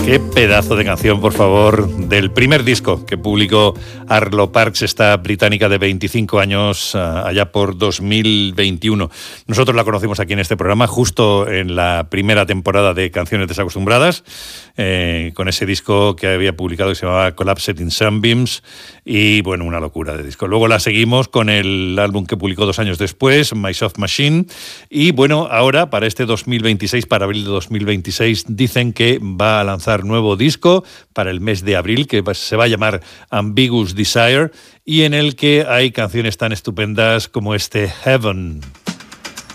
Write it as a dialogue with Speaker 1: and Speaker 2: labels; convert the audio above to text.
Speaker 1: Qué pedazo de canción, por favor, del primer disco que publicó Arlo Parks, esta británica de 25 años, allá por 2021. Nosotros la conocimos aquí en este programa, justo en la primera temporada de Canciones Desacostumbradas, con ese disco que había publicado que se llamaba Collapsed in Sunbeams, y bueno, una locura de disco. Luego la seguimos con el álbum que publicó 2 años después, My Soft Machine, y bueno, ahora para este 2026, para abril de 2026, dicen que va a lanzar nuevo disco para el mes de abril, que se va a llamar Ambiguous Desire, y en el que hay canciones tan estupendas como este Heaven.